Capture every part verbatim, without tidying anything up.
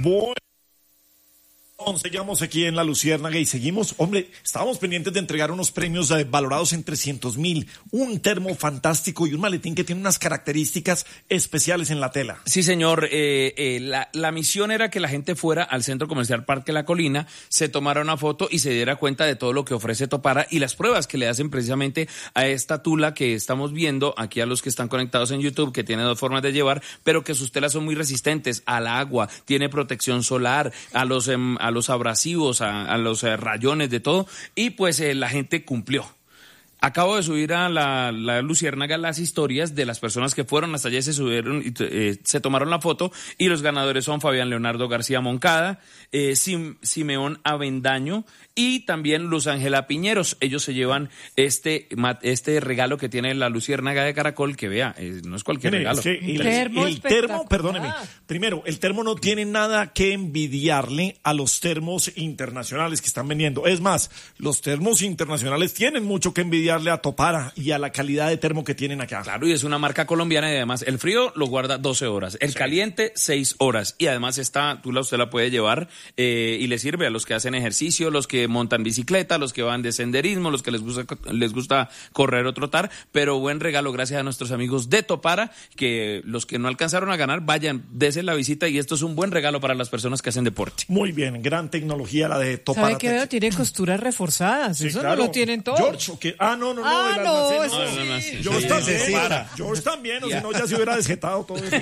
Bueno. Seguimos aquí en La Luciérnaga y seguimos, hombre, estábamos pendientes de entregar unos premios eh, valorados en trescientos mil, un termo fantástico y un maletín que tiene unas características especiales en la tela. Sí, señor, eh, eh, la, la misión era que la gente fuera al Centro Comercial Parque La Colina, se tomara una foto y se diera cuenta de todo lo que ofrece Topara y las pruebas que le hacen precisamente a esta tula que estamos viendo aquí a los que están conectados en YouTube, que tiene dos formas de llevar, pero que sus telas son muy resistentes al agua, tiene protección solar, a los... Eh, a los abrasivos, a, a los eh, rayones, de todo, y pues eh, la gente cumplió. Acabo de subir a la, la Luciérnaga las historias de las personas que fueron hasta allá y se subieron y eh, se tomaron la foto, y los ganadores son Fabián Leonardo García Moncada, eh, Sim, Simeón Avendaño y también Luz Ángela Piñeros. Ellos se llevan este, este regalo que tiene la Luciérnaga de Caracol, que vea, eh, no es cualquier Mire, regalo. Es que el, termo, el termo, perdóneme, primero, el termo no tiene nada que envidiarle a los termos internacionales que están vendiendo. Es más, los termos internacionales tienen mucho que envidiarle a Topara y a la calidad de termo que tienen acá. Claro, y es una marca colombiana y además el frío lo guarda doce horas, el sí. caliente seis horas, y además esta tula usted la puede llevar eh, y le sirve a los que hacen ejercicio, los que montan bicicleta, los que van de senderismo, los que les gusta les gusta correr o trotar, pero buen regalo gracias a nuestros amigos de Topara, que los que no alcanzaron a ganar, vayan, desen la visita, y esto es un buen regalo para las personas que hacen deporte. Muy bien, gran tecnología la de Topara. ¿Sabe qué veo? Tiene costuras reforzadas, sí, eso claro. No lo tienen todos. George, okay. Ah, no, no, no, ah, el no, almacén, no, no, no, no, sí. no, George también, George también, o si no ya se hubiera desjetado todo eso.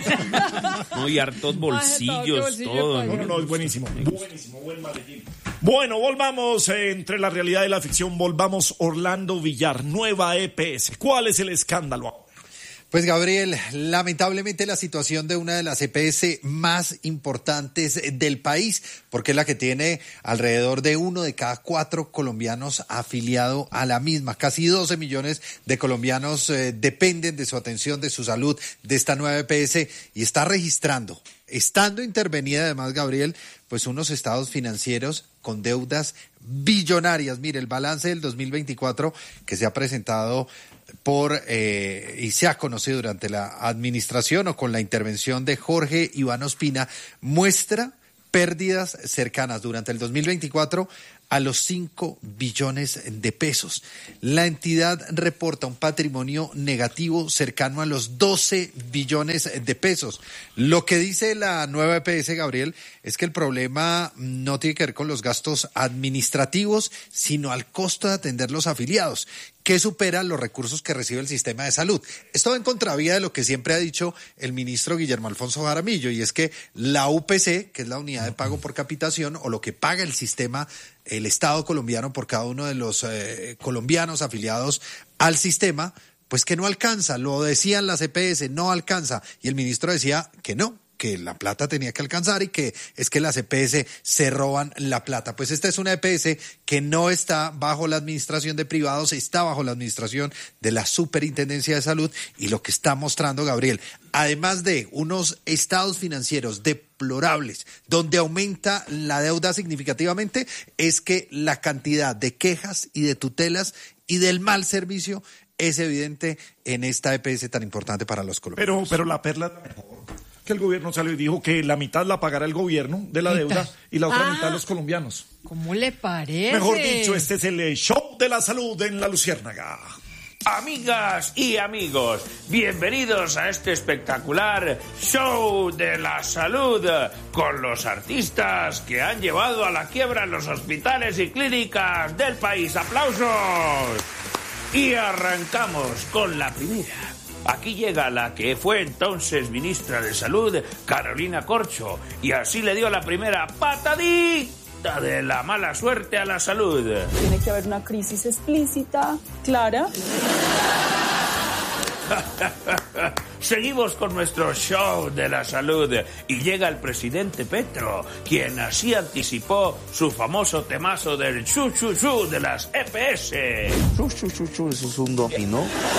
No, y hartos bolsillos, todo. No, no, no, es buenísimo, buenísimo, buen maletín. Bueno, volvamos eh, entre la realidad y la ficción, volvamos Orlando Villar, nueva E P S. ¿Cuál es el escándalo ahora? Pues Gabriel, lamentablemente la situación de una de las E P S más importantes del país, porque es la que tiene alrededor de uno de cada cuatro colombianos afiliado a la misma. Casi doce millones de colombianos eh, dependen de su atención, de su salud, de esta nueva E P S, y está registrando, estando intervenida además, Gabriel, pues unos estados financieros con deudas billonarias. Mire, el balance del dos mil veinticuatro que se ha presentado por eh, y se ha conocido durante la administración o con la intervención de Jorge Iván Ospina muestra pérdidas cercanas durante el dos mil veinticuatro a los cinco billones de pesos. La entidad reporta un patrimonio negativo cercano a los doce billones de pesos. Lo que dice la nueva E P S, Gabriel, es que el problema no tiene que ver con los gastos administrativos, sino al costo de atender los afiliados, que supera los recursos que recibe el sistema de salud. Esto va en contravía de lo que siempre ha dicho el ministro Guillermo Alfonso Jaramillo, y es que la U P C, que es la unidad de pago por capitación, o lo que paga el sistema, el Estado colombiano por cada uno de los eh, colombianos afiliados al sistema, pues que no alcanza. Lo decían las E P S, no alcanza. Y el ministro decía que no, que la plata tenía que alcanzar y que es que las E P S se roban la plata. Pues esta es una E P S que no está bajo la administración de privados, está bajo la administración de la Superintendencia de Salud, y lo que está mostrando, Gabriel, además de unos estados financieros deplorables, donde aumenta la deuda significativamente, es que la cantidad de quejas y de tutelas y del mal servicio es evidente en esta E P S tan importante para los colombianos. Pero, pero la perla que el gobierno salió y dijo que la mitad la pagará el gobierno de la deuda y la otra ah, mitad los colombianos. ¿Cómo le parece? Mejor dicho, este es el show de la salud en La Luciérnaga. Amigas y amigos, bienvenidos a este espectacular show de la salud con los artistas que han llevado a la quiebra los hospitales y clínicas del país. ¡Aplausos! Y arrancamos con la primera. Aquí llega la que fue entonces ministra de Salud, Carolina Corcho, y así le dio la primera patadita de la mala suerte a la salud. Tiene que haber una crisis explícita, clara. Seguimos con nuestro show de la salud y llega el presidente Petro, quien así anticipó su famoso temazo del chu chu chu de las E P S. Chu chu chu chu, eso es un dominó.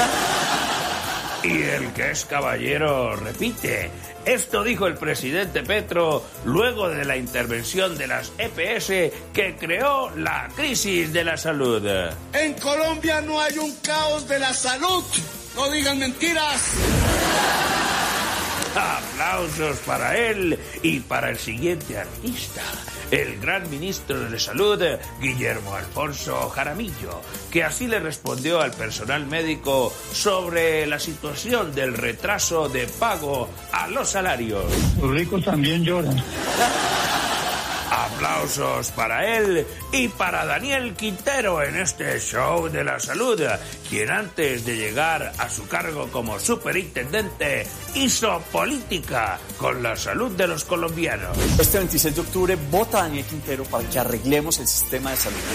Y el que es caballero repite. Esto dijo el presidente Petro luego de la intervención de las E P S que creó la crisis de la salud. En Colombia no hay un caos de la salud. No digan mentiras. Aplausos para él y para el siguiente artista, el gran ministro de Salud, Guillermo Alfonso Jaramillo, que así le respondió al personal médico sobre la situación del retraso de pago a los salarios. Los ricos también lloran. Aplausos para él y para Daniel Quintero en este show de la salud, quien antes de llegar a su cargo como superintendente hizo política con la salud de los colombianos. Este veintiséis de octubre vota a Daniel Quintero para que arreglemos el sistema de salud.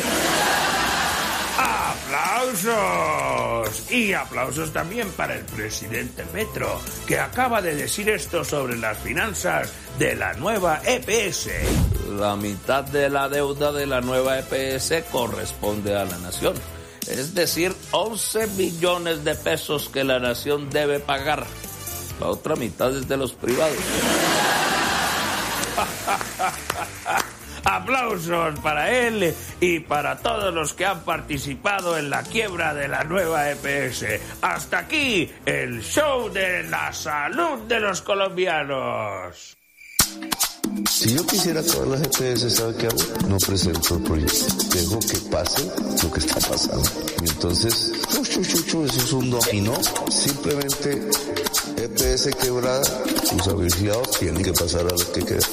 ¡Aplausos! Y aplausos también para el presidente Petro, que acaba de decir esto sobre las finanzas de la nueva E P S. La mitad de la deuda de la nueva E P S corresponde a la nación. Es decir, once billones de pesos que la nación debe pagar. La otra mitad es de los privados. Aplausos para él y para todos los que han participado en la quiebra de la nueva E P S. Hasta aquí el show de la salud de los colombianos. Si yo quisiera todas las E P S, ¿sabe qué hago? No presento el proyecto. Dejo que pase lo que está pasando. Y entonces, chu, chu, chu, chu, eso es un dominó. Simplemente E P S quebrada, sus afiliados tienen que pasar a los que quedan.